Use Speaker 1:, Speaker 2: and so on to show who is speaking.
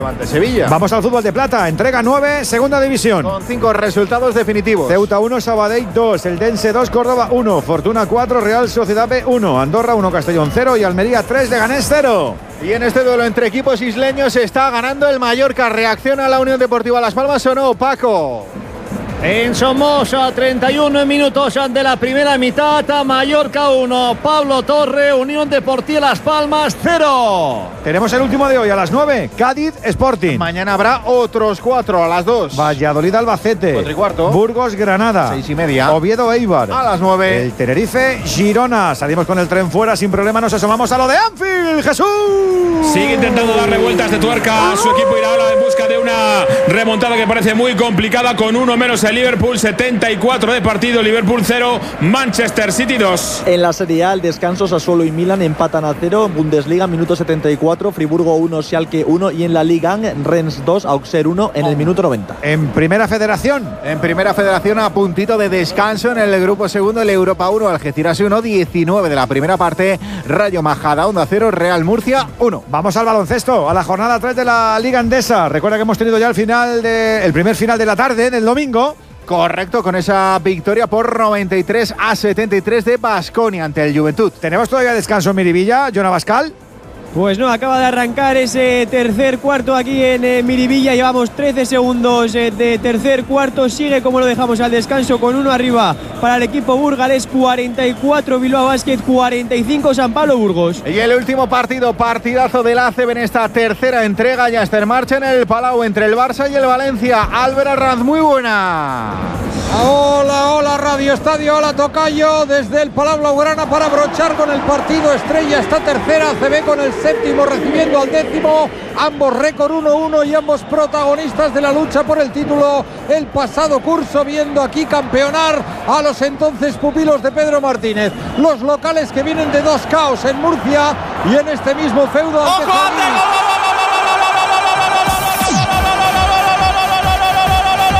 Speaker 1: ante Sevilla.
Speaker 2: Vamos al fútbol de plata, entrega 9, segunda división.
Speaker 1: Con 5 resultados definitivos.
Speaker 2: Ceuta 1, Sabadell 2, Eldense 2, Córdoba 1, Fortuna 4, Real Sociedad B 1, Andorra 1, Castellón 0 y Almería 3, Leganés 0.
Speaker 1: Y en este duelo entre equipos isleños está ganando el Mallorca. ¿Reacciona la Unión Deportiva Las Palmas o no, Paco?
Speaker 3: En Somoza, 31 minutos de la primera mitad, Mallorca 1, Pablo Torre, Unión Deportiva Las Palmas 0.
Speaker 2: Tenemos el último de hoy a las 9, Cádiz Sporting.
Speaker 1: Mañana habrá otros 4 a las 2.
Speaker 2: Valladolid Albacete.
Speaker 1: 4:15.
Speaker 2: Burgos Granada.
Speaker 1: 6:30.
Speaker 2: Oviedo Eibar.
Speaker 1: A las 9.
Speaker 2: El Tenerife Girona. Salimos con el tren fuera sin problema, nos asomamos a lo de Anfield. Jesús.
Speaker 4: Sigue intentando darle vueltas de tuerca a su equipo, irá ahora en busca de una remontada que parece muy complicada con uno menos el Liverpool, 74 de partido, Liverpool 0, Manchester City 2.
Speaker 5: En la Serie A, el descanso, Sassuolo y Milan empatan a 0, Bundesliga, minuto 74, Friburgo 1, Schalke 1 y en la Liga, Rennes 2, Auxerre 1 en el minuto 90.
Speaker 2: En Primera Federación.
Speaker 1: En Primera Federación, a puntito de descanso en el grupo segundo, el Europa 1, Algeciras 1, 19 de la primera parte, Rayo Majadahonda 0, Real Murcia 1.
Speaker 2: Vamos al baloncesto, a la jornada 3 de la Liga Endesa. Recuerda que hemos tenido ya el primer final de la tarde del domingo.
Speaker 1: Correcto, con esa victoria por 93-73 de Baskonia ante el Juventud.
Speaker 2: ¿Tenemos todavía descanso en Miribilla, John Abascal?
Speaker 6: Pues no, acaba de arrancar ese tercer cuarto aquí en Miribilla. Llevamos 13 segundos de tercer cuarto. Sigue como lo dejamos al descanso con 1 arriba para el equipo burgalés. 44 Bilbao Basket, 45 San Pablo Burgos.
Speaker 1: Y el último partidazo del ACB en esta tercera entrega. Ya está en marcha en el Palau entre el Barça y el Valencia. Álvaro Arranz, muy buena.
Speaker 7: Hola Radio Estadio, hola Tocayo, desde el Palau Blaugrana para brochar con el partido estrella esta tercera, ACB con el séptimo recibiendo al décimo, ambos récord 1-1 y ambos protagonistas de la lucha por el título el pasado curso, viendo aquí campeonar a los entonces pupilos de Pedro Martínez, los locales que vienen de 2 caos en Murcia y en este mismo feudo.
Speaker 8: ¡Ojo,